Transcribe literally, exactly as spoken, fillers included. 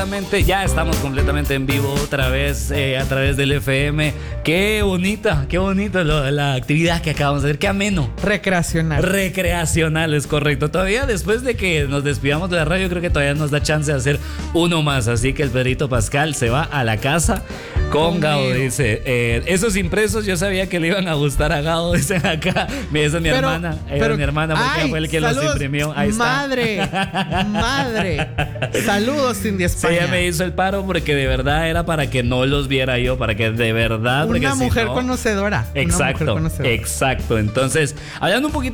Ya estamos completamente en vivo otra vez eh, a través del F M. Qué bonita, qué bonita lo, la actividad que acabamos de hacer. Qué ameno. Recreacional. Recreacional, es correcto. Todavía después de que nos despidamos de la radio, creo que todavía nos da chance de hacer uno más. Así que el Pedrito Pascal se va a la casa con Gabo, dice. Eh, esos impresos yo sabía que le iban a gustar a Gabo, dicen acá. Esa es mi pero, hermana. Esa es mi hermana porque ay, fue el que saludos, los imprimió. Ahí está. Madre, madre. Saludos, Cindy España. Sí, ella me hizo el paro porque de verdad era para que no los viera yo, para que de verdad. Una mujer si no, conocedora. Exacto, una mujer conocedora. Exacto. Entonces, hablando un poquito